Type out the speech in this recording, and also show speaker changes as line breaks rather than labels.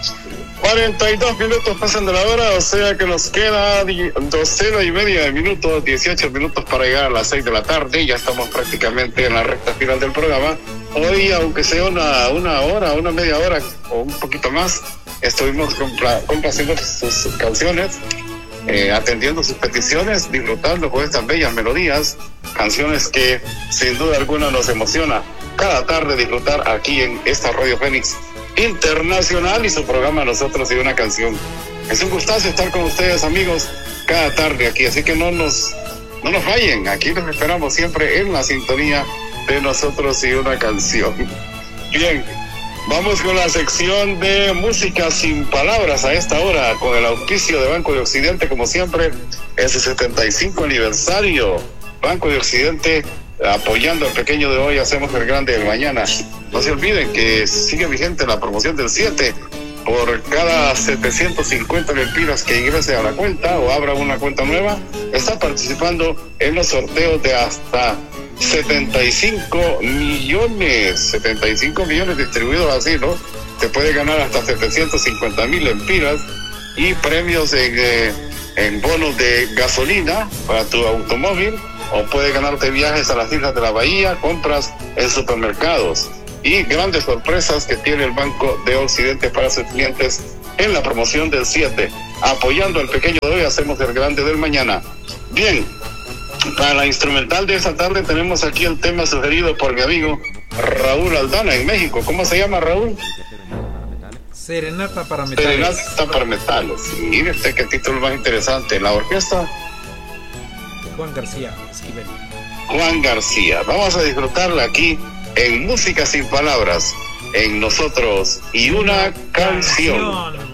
42 minutos pasan de la hora, o sea que nos queda docena y media de minutos, 18 minutos para llegar a las 6 de la tarde. Ya estamos prácticamente en la recta final del programa. Hoy, aunque sea una hora, una media hora o un poquito más, estuvimos complaciendo sus canciones, atendiendo sus peticiones, disfrutando con estas bellas melodías, canciones que sin duda alguna nos emociona cada tarde disfrutar aquí en esta Radio Fénix Internacional y su programa Nosotros y una Canción. Es un gustazo estar con ustedes, amigos, cada tarde aquí, así que no nos fallen. Aquí los esperamos siempre en la sintonía de Nosotros y una Canción. Bien, vamos con la sección de música sin palabras a esta hora, con el auspicio de Banco de Occidente, como siempre, es el 75 aniversario. Banco de Occidente, apoyando al pequeño de hoy, hacemos el grande del mañana. No se olviden que sigue vigente la promoción del 7. Por cada 750 lempiras que ingrese a la cuenta o abra una cuenta nueva, está participando en los sorteos de hasta 75 millones distribuidos así, ¿no? Se puede ganar hasta 750,000 lempiras y premios en bonos de gasolina para tu automóvil, o puede ganarte viajes a las islas de la Bahía, compras en supermercados y grandes sorpresas que tiene el Banco de Occidente para sus clientes en la promoción del 7. Apoyando al pequeño de hoy, hacemos el grande del mañana. Bien, para la instrumental de esta tarde tenemos aquí el tema sugerido por mi amigo Raúl Aldana en México. ¿Cómo se llama, Raúl?
Serenata para metales.
Serenata para metales. Mire usted qué título más interesante. La orquesta
Juan García Esquivel.
Juan García. Vamos a disfrutarla aquí en Música sin Palabras, en Nosotros y una Canción.